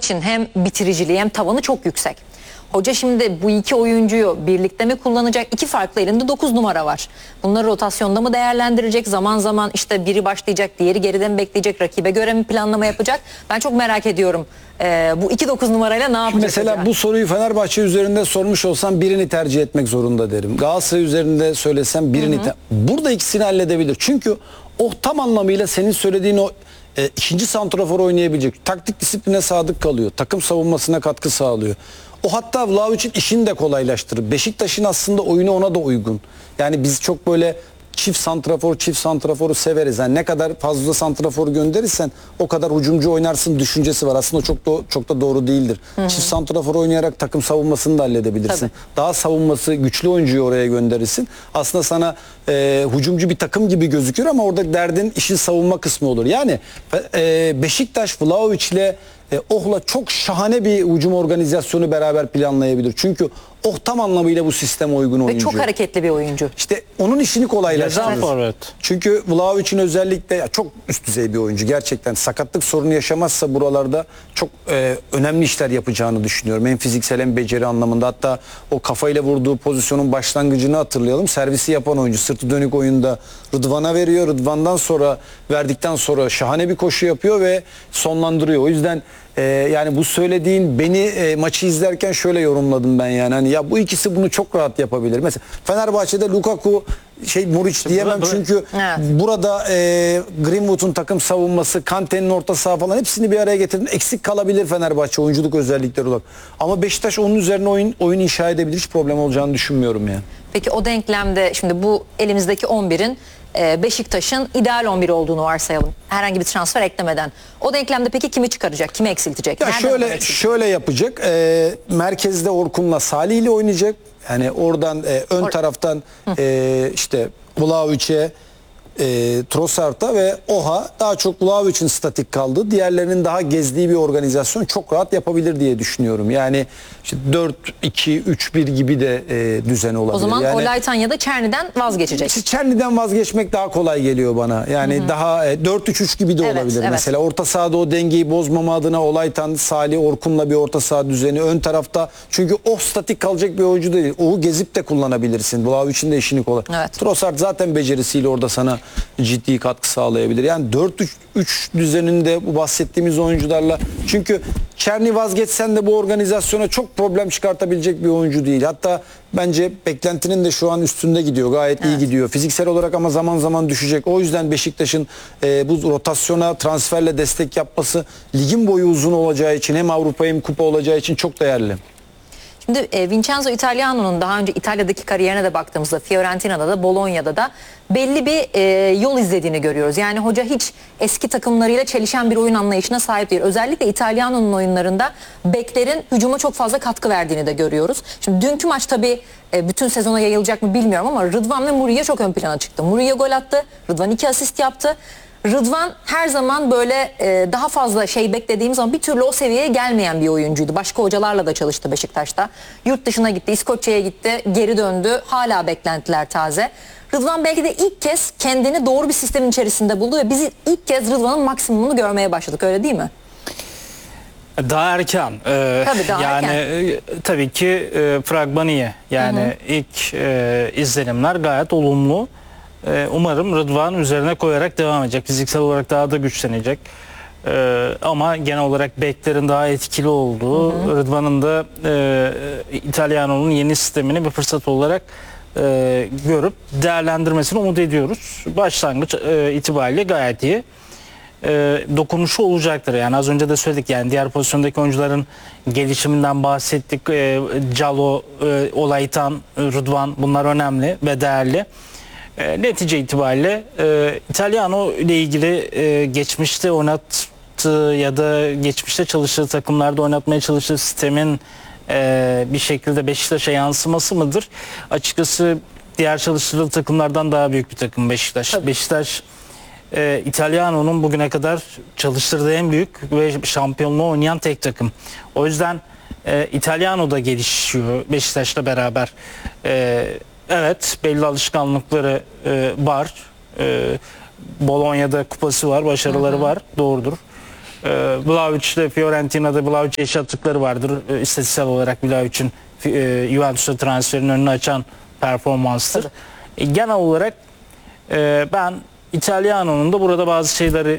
için hem bitiriciliği hem tavanı çok yüksek. Hoca şimdi bu iki oyuncuyu birlikte mi kullanacak? İki farklı elinde 9 numara var. Bunları rotasyonda mı değerlendirecek? Zaman zaman işte biri başlayacak, diğeri geride mi bekleyecek? Rakibe göre mi planlama yapacak? Ben çok merak ediyorum. Bu 2-9 numarayla ne yapacak Mesela hoca? bu soruyu Fenerbahçe üzerinde sormuş olsam birini tercih etmek zorunda derim. Galatasaray üzerinde söylesem birini burada ikisini halledebilir. Çünkü o tam anlamıyla senin söylediğin o ikinci santrafor oynayabilecek. Taktik disipline sadık kalıyor. Takım savunmasına katkı sağlıyor. O hatta Vlahovic'in işini de kolaylaştırır. Beşiktaş'ın aslında oyunu ona da uygun. Yani biz çok böyle çift santraforu severiz. Yani ne kadar fazla santrafor gönderirsen o kadar hücumcu oynarsın düşüncesi var. Aslında çok da doğru değildir. Çift santrafor oynayarak takım savunmasını da halledebilirsin. Tabii. Daha savunması güçlü oyuncuyu oraya gönderirsin. Aslında sana hücumcu bir takım gibi gözükür ama orada derdin işin savunma kısmı olur. Yani Beşiktaş Vlahovic'le Oh'la çok şahane bir hücum organizasyonu beraber planlayabilir. Çünkü Oh tam anlamıyla bu sisteme uygun oyuncu. Ve çok hareketli bir oyuncu. İşte onun işini kolaylaştırır. Çünkü Vlahovic'in özellikle çok üst düzey bir oyuncu. Gerçekten sakatlık sorunu yaşamazsa buralarda çok önemli işler yapacağını düşünüyorum. Hem fiziksel hem beceri anlamında. Hatta o kafayla vurduğu pozisyonun başlangıcını hatırlayalım. Servisi yapan oyuncu sırtı dönük oyunda Rıdvan'a veriyor. Rıdvan'dan sonra verdikten sonra şahane bir koşu yapıyor ve sonlandırıyor. O yüzden yani bu söylediğin beni maçı izlerken şöyle yorumladım ben yani. Hani ya bu ikisi bunu çok rahat yapabilir. Mesela Fenerbahçe'de Lukaku Muric diyemem çünkü burada Greenwood'un takım savunması, Kante'nin orta saha falan hepsini bir araya getirdin. Eksik kalabilir Fenerbahçe oyunculuk özellikleri olarak. Ama Beşiktaş onun üzerine oyun inşa edebilir. Hiç problem olacağını düşünmüyorum yani. Peki o denklemde şimdi bu elimizdeki 11'in Beşiktaş'ın ideal 11 olduğunu varsayalım. Herhangi bir transfer eklemeden. O denklemde peki kimi çıkaracak? Kimi eksiltecek? Ya şöyle yapacak. Merkezde Orkun'la Salih ile oynayacak. Yani oradan ön taraftan işte Vlahovic'e, Trossard'a ve Oh'a daha çok Vlahovic'in statik kaldığı, diğerlerinin daha gezdiği bir organizasyon çok rahat yapabilir diye düşünüyorum. Yani işte 4-2-3-1 gibi de düzeni olabilir. O zaman yani, Olaytan ya da Çerni'den vazgeçecek. Çerni'den vazgeçmek daha kolay geliyor bana. Yani daha 4-3-3 gibi de olabilir mesela. Orta sahada o dengeyi bozmama adına Olaytan, Salih, Orkun'la bir orta saha düzeni. Ön tarafta çünkü o statik kalacak bir oyuncu değil. O gezip de kullanabilirsin. Vlahovic'in de işini kolay. Evet. Trossard zaten becerisiyle orada sana ciddi katkı sağlayabilir. Yani 4-3 düzeninde bu bahsettiğimiz oyuncularla, çünkü Çerni vazgeçsen de bu organizasyona çok problem çıkartabilecek bir oyuncu değil. Hatta bence beklentinin de şu an üstünde gidiyor. Gayet iyi gidiyor. Fiziksel olarak ama zaman zaman düşecek. O yüzden Beşiktaş'ın bu rotasyona transferle destek yapması ligin boyu uzun olacağı için hem Avrupa hem kupa olacağı için çok değerli. Şimdi Vincenzo Italiano'nun daha önce İtalya'daki kariyerine de baktığımızda Fiorentina'da da Bologna'da da belli bir yol izlediğini görüyoruz. Yani hoca hiç eski takımlarıyla çelişen bir oyun anlayışına sahip değil. Özellikle İtalyano'nun oyunlarında beklerin hücuma çok fazla katkı verdiğini de görüyoruz. Şimdi dünkü maç tabii bütün sezona yayılacak mı bilmiyorum ama Rıdvan ve Muriye çok ön plana çıktı. Muriye gol attı, Rıdvan 2 asist yaptı. Rıdvan her zaman böyle daha fazla şey beklediğim zaman bir türlü o seviyeye gelmeyen bir oyuncuydu. Başka hocalarla da çalıştı Beşiktaş'ta. Yurt dışına gitti, İskoçya'ya gitti, geri döndü. Hala beklentiler taze. Rıdvan belki de ilk kez kendini doğru bir sistemin içerisinde buldu ve biz ilk kez Rıdvan'ın maksimumunu görmeye başladık, öyle değil mi? Daha erken. Tabii daha yani tabii ki fragmanı iyi. Yani ilk izlenimler gayet olumlu. Umarım Rıdvan üzerine koyarak devam edecek. Fiziksel olarak daha da güçlenecek. Ama genel olarak beklerin daha etkili olduğu, Rıdvan'ın da İtalyano'nun yeni sistemini bir fırsat olarak görüp değerlendirmesini umut ediyoruz. Başlangıç itibariyle gayet iyi. Dokunuşu olacaktır. Yani az önce de söyledik, yani diğer pozisyondaki oyuncuların gelişiminden bahsettik. Calo, Olaytan, Rıdvan, bunlar önemli ve değerli. Netice itibariyle İtalyano ile ilgili geçmişte oynattığı ya da geçmişte çalıştığı takımlarda oynatmaya çalıştığı sistemin bir şekilde Beşiktaş'a yansıması mıdır? Açıkçası diğer çalıştırdığı takımlardan daha büyük bir takım Beşiktaş. Tabii. Beşiktaş İtalyano'nun bugüne kadar çalıştırdığı en büyük ve şampiyonluğu oynayan tek takım. O yüzden İtalyano da gelişiyor Beşiktaş'la beraber. Evet, belli alışkanlıkları var. Bologna'da kupası var, başarıları var, doğrudur. Vlahovic de Fiorentina'da Vlahovic'e yaşattıkları vardır. İstatistiksel olarak Vlahovic'in Juventus'a transferinin önünü açan performanstır. Genel olarak ben İtalyano'nun da burada bazı şeyleri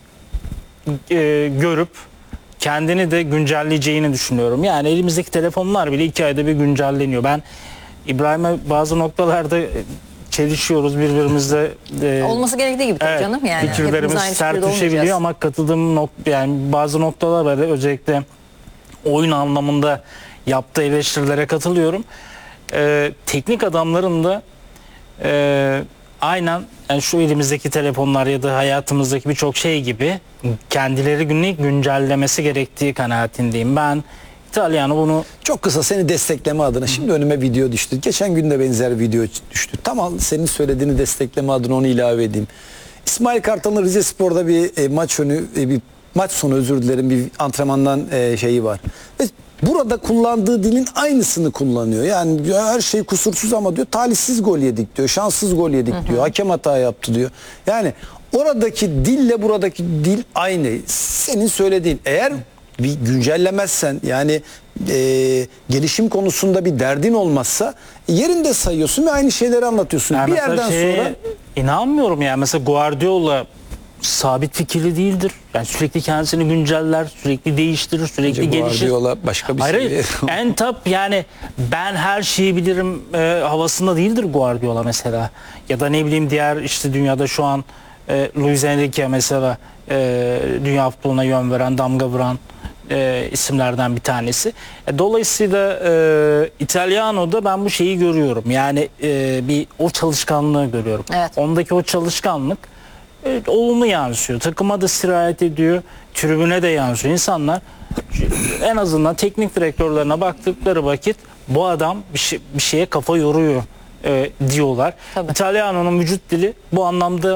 görüp kendini de güncelleyeceğini düşünüyorum. Yani elimizdeki telefonlar bile 2 ayda bir güncelleniyor. Ben İbrahim'e bazı noktalarda çelişiyoruz birbirimizle. Olması gerektiği gibi tabii canım. Yani fikirlerimiz sert düşebiliyor ama katıldığım yani bazı noktalar var. Özellikle oyun anlamında yaptığı eleştirilere katılıyorum. Teknik adamların da aynen yani şu elimizdeki telefonlar ya da hayatımızdaki birçok şey gibi kendileri günlük güncellemesi gerektiği kanaatindeyim. Ben İtalyano bunu Çok kısa seni destekleme adına şimdi önüme video düştü. Geçen gün de benzer video düştü. Tamam, senin söylediğini destekleme adına onu ilave edeyim. İsmail Kartal'ın Rizespor'da bir maç sonu özür dilerim bir antrenmandan şeyi var. Ve burada kullandığı dilin aynısını kullanıyor. Yani her şey kusursuz ama diyor talihsiz gol yedik diyor. Şanssız gol yedik diyor. Hakem hata yaptı diyor. Yani oradaki dille buradaki dil aynı. Senin söylediğin eğer bir güncellemezsen yani gelişim konusunda bir derdin olmazsa yerinde sayıyorsun ve aynı şeyleri anlatıyorsun. yani Bir yerden sonra inanmıyorum yani mesela Guardiola sabit fikirli değildir. Yani sürekli kendisini günceller, sürekli değiştirir, sürekli gelişir. Guardiola başka bir Hayır, şey. en top yani ben her şeyi bilirim havasında değildir Guardiola mesela. Ya da ne bileyim diğer işte dünyada şu an Luis Enrique mesela dünya futboluna yön veren, damga vuran isimlerden bir tanesi. Dolayısıyla İtalyano'da ben bu şeyi görüyorum. Yani bir o çalışkanlığı görüyorum. Evet. Ondaki o çalışkanlık olumlu yansıyor. Takıma da sirayet ediyor. Tribüne de yansıyor. İnsanlar en azından teknik direktörlerine baktıkları vakit bu adam bir şeye kafa yoruyor diyorlar. Tabii. İtalyano'nun vücut dili bu anlamda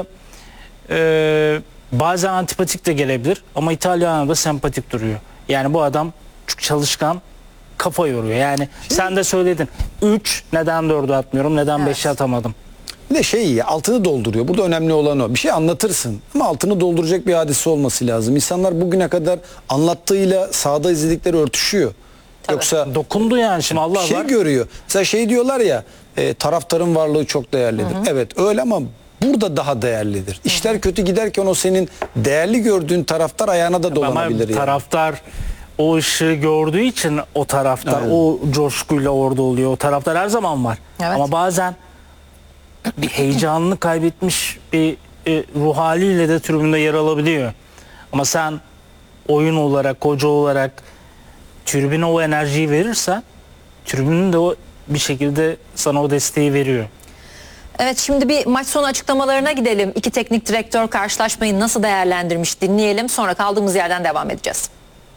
bazen antipatik de gelebilir ama İtalyano da sempatik duruyor. Yani bu adam çok çalışkan, kafa yoruyor. Yani sen de söyledin. 3 neden 4'ü atmıyorum, neden 5'i atamadım. Bir de altını dolduruyor. Burada önemli olan o. Bir şey anlatırsın ama altını dolduracak bir hadise olması lazım. İnsanlar bugüne kadar anlattığıyla sahada izledikleri örtüşüyor. Tabii. Yoksa Dokundu yani şimdi Allah var. görüyor. Mesela diyorlar ya taraftarın varlığı çok değerlidir. Evet öyle ama burada daha değerlidir. İşler kötü giderken o senin değerli gördüğün taraftar ayağına da dolanabilir. Ama taraftar o ışığı gördüğü için o taraftar o coşkuyla orada oluyor. O taraftar her zaman var. Evet. Ama bazen bir heyecanını kaybetmiş bir ruh haliyle de tribünde yer alabiliyor. Ama sen oyun olarak, hoca olarak tribüne o enerjiyi verirsen tribünün de o bir şekilde sana o desteği veriyor. Evet, şimdi bir maç sonu açıklamalarına gidelim. İki teknik direktör karşılaşmayı nasıl değerlendirmiş dinleyelim. Sonra kaldığımız yerden devam edeceğiz.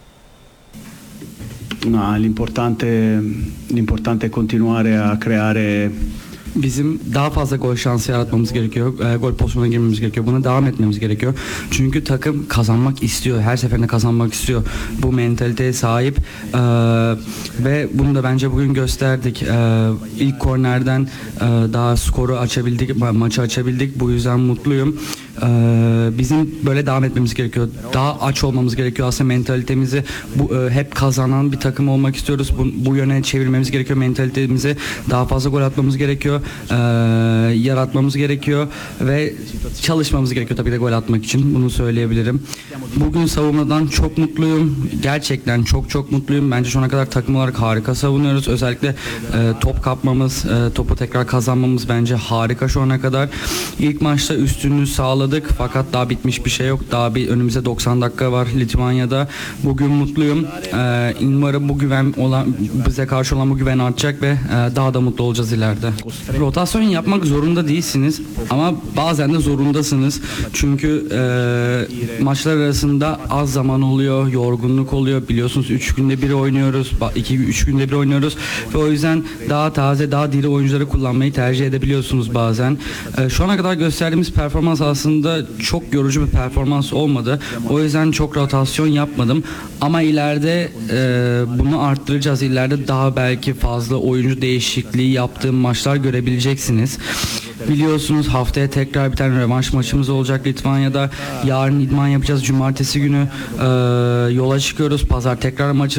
L'importante è continuare a creare. Bizim daha fazla gol şansı yaratmamız gerekiyor. Gol pozisyonuna girmemiz gerekiyor. Buna devam etmemiz gerekiyor. Çünkü takım kazanmak istiyor. Her seferinde kazanmak istiyor. Bu mentaliteye sahip. Ve bunu da bence bugün gösterdik. İlk kornerden daha skoru açabildik. Maçı açabildik. Bu yüzden mutluyum. Bizim böyle devam etmemiz gerekiyor. Daha aç olmamız gerekiyor. Aslında mentalitemizi hep kazanan bir takım olmak istiyoruz. Bu yöne çevirmemiz gerekiyor. Mentalitemizi daha fazla gol atmamız gerekiyor. Yaratmamız gerekiyor ve çalışmamız gerekiyor tabii de gol atmak için. Bunu söyleyebilirim. Bugün savunmadan çok mutluyum. Gerçekten çok mutluyum. Bence şu ana kadar takım olarak harika savunuyoruz. Özellikle top kapmamız, topu tekrar kazanmamız bence harika şu ana kadar. İlk maçta üstünlüğü sağladık fakat daha bitmiş bir şey yok. Daha bir önümüzde 90 dakika var Litvanya'da. Bugün mutluyum. Umarım bu güven bize karşı olan bu güven artacak ve daha da mutlu olacağız ileride. Rotasyon yapmak zorunda değilsiniz ama bazen de zorundasınız. Çünkü maçlar arasında az zaman oluyor, yorgunluk oluyor. Biliyorsunuz 3 günde bir oynuyoruz, 2-3 günde bir oynuyoruz ve o yüzden daha taze, daha diri oyuncuları kullanmayı tercih edebiliyorsunuz bazen. Şu ana kadar gösterdiğimiz performans aslında çok yorucu bir performans olmadı. O yüzden çok rotasyon yapmadım ama ileride ve bunu arttıracağız. İleride daha belki fazla oyuncu değişikliği yaptığım maçlar görebileceksiniz. Biliyorsunuz haftaya tekrar bir tane rövanş maçımız olacak Litvanya'da. Yarın idman yapacağız. Cumartesi günü yola çıkıyoruz. Pazar tekrar maçı